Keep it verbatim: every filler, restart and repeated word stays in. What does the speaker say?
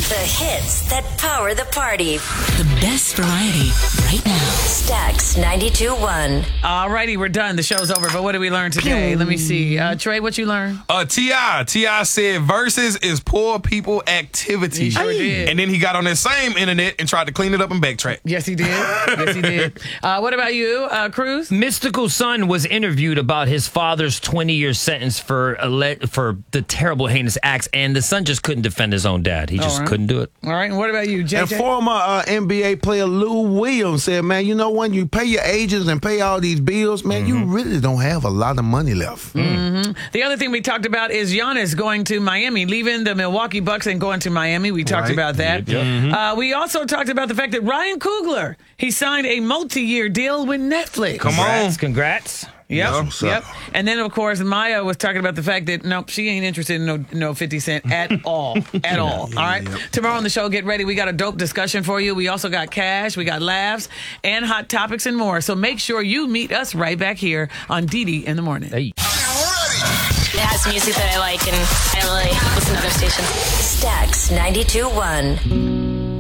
The hits that power the party. The best variety right now. Stax ninety-two point one. All righty, we're done. The show's over. But what did we learn today? Let me see. Uh, Trey, what you learned? Uh, T I T I said Versus is poor people activity. He sure did. And then he got on that same internet and tried to clean it up and backtrack. Yes, he did. Yes, he did. Uh, what about you, uh, Cruz? Mystical Son was interviewed about his father's twenty-year sentence for ele- for the terrible, heinous acts, and the son just couldn't defend his own dad. He just right. couldn't do it. All right, and what about you, J J? And former uh, N B A player Lou Williams said, man, you know, when you pay your agents and pay all these bills, man, mm-hmm. you really don't have a lot of money left. Mm-hmm. The other thing we talked about is Giannis going to Miami, leaving the Milwaukee Bucks and going to Miami. We talked Right. about that. Yep. Mm-hmm. Uh, we also talked about the fact that Ryan Coogler, he signed a multi-year deal with Netflix. Come on. Congrats, congrats. Yep, What's yep. up? And then, of course, Maya was talking about the fact that, nope, she ain't interested in no, no fifty Cent at all. At all. All right? Tomorrow on the show, get ready. We got a dope discussion for you. We also got cash, we got laughs, and hot topics and more. So make sure you meet us right back here on D D in the morning. Hey. It has music that I like, and I really listen to other stations. Stax ninety-two point one.